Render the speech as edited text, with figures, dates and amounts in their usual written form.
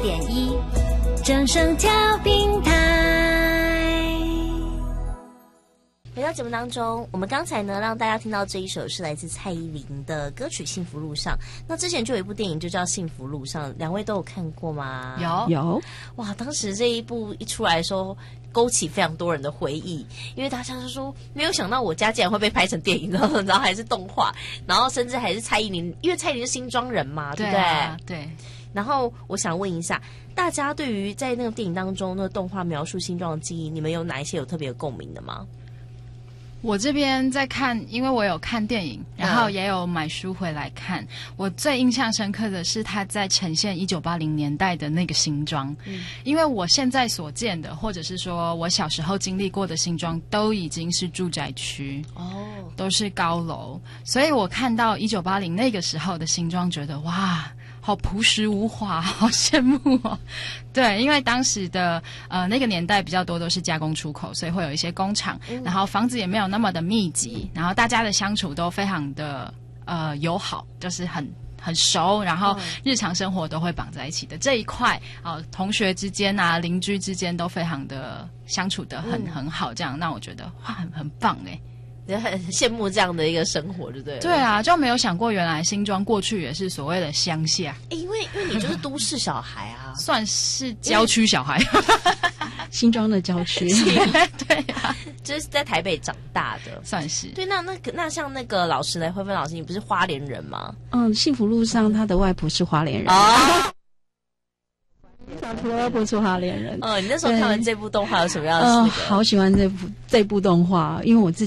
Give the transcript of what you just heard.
104.1正声调频台。 回到节目当中，我们刚才呢让大家听到这一首是来自蔡依林的歌曲《幸福路上》。那之前就有一部电影就叫《幸福路上》，两位都有看过吗？ 有。 哇，当时这一部一出来的时候，勾起非常多人的回忆，因为大家就说没有想到我家竟然会被拍成电影，然后还是动画，然后甚至还是蔡依林，因为蔡依林是新庄人嘛，对不对？ 对。 然后我想问一下，大家对于在那个电影当中那个动画描述新庄的记忆，你们有哪一些有特别有共鸣的吗？ 我这边在看，因为我有看电影，然后也有买书回来看。我最印象深刻的是他在呈现1980年代的那个新庄，因为我现在所见的，或者是说我小时候经历过的新庄，都已经是住宅区，都是高楼，所以我看到1980那个时候的新庄，觉得哇，好朴实无华，好羡慕哦。对，因为当时的那个年代比较多都是加工出口，所以会有一些工厂，然后房子也没有那么的密集，然后大家的相处都非常的友好，就是很熟，然后日常生活都会绑在一起的这一块同学之间啊，邻居之间都非常的相处的很好，这样让我觉得哇，很棒哎。 也很羡慕这样的一个生活，对不对？ 对啊，就没有想过原来新庄过去也是所谓的乡下。 因为你就是都市小孩啊， 算是郊区小孩， 新庄的郊区， 对啊， 就是在台北长大的， 算是。 对，那像那个老师呢，慧芬老师，你不是花莲人吗？ 幸福路上他的外婆是花莲人小皮的外婆是花莲人。 你那时候看完这部动画有什么样的好喜欢这部动画，因为我自己